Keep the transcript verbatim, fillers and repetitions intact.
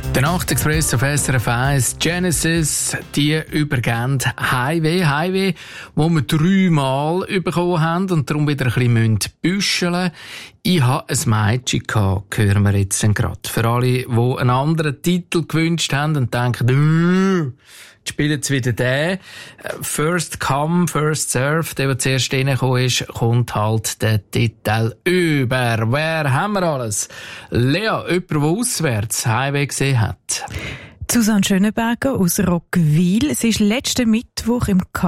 Der Nachtexpress auf S R F eins, Genesis, die übergeben Highway, Highway, wo wir dreimal bekommen haben und darum wieder ein bisschen büscheln müssen. Ich hatte ein Mädchen gehabt, hören wir jetzt gerade. Für alle, die einen anderen Titel gewünscht haben und denken, jetzt spielen sie wieder den. First Come, First Serve, der, der zuerst reingekommen ist, kommt halt der Titel über. Wer haben wir alles? Lea, jemand, der auswärts Highway gesehen hat. Susanne Schönenberger aus Roggwil. Sie ist letzten Mittwoch im K